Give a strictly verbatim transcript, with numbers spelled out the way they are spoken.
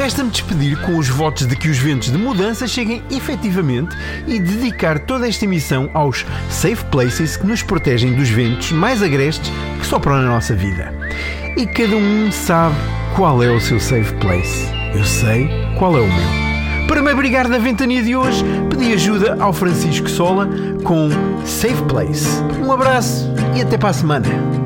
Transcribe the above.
Resta-me despedir com os votos de que os ventos de mudança cheguem efetivamente e dedicar toda esta emissão aos safe places que nos protegem dos ventos mais agrestes que sopram na nossa vida. E cada um sabe qual é o seu safe place. Eu sei qual é o meu. Para me abrigar da ventania de hoje, pedi ajuda ao Francisco Sola com Safe Place. Um abraço e até para a semana.